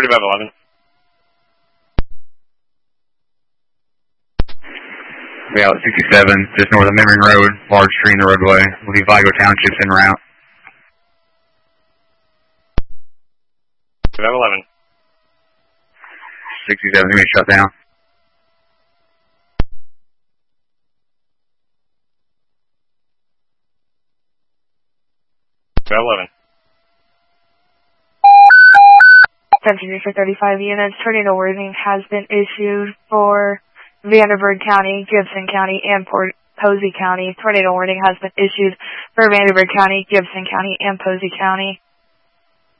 3511. Yeah, 67, just north of Memmering Road, large tree in the roadway. Will be Vigo Township's en route. 3511. 67, going to be shut down. Attention for 35 units. Tornado warning has been issued for Vanderburgh County, Gibson County, and Posey County. Tornado warning has been issued for Vanderburgh County, Gibson County, and Posey County.